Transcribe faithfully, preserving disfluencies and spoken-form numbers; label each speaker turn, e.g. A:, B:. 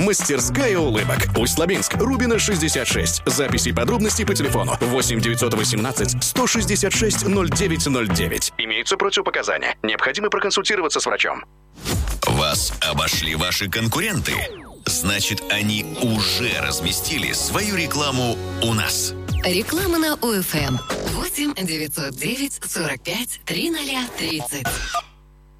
A: Мастерская улыбок. Усть-Лабинск, Рубина, шестьдесят шесть. Записи и подробности по телефону восемь девятьсот восемнадцать сто шестьдесят шесть ноль девять ноль девять. Имеются противопоказания. Необходимо проконсультироваться с врачом.
B: Вас обошли ваши конкуренты? Значит, они уже разместили свою рекламу у нас.
C: Реклама на ОФМ. восемь девятьсот девять сорок пять тридцать тридцать.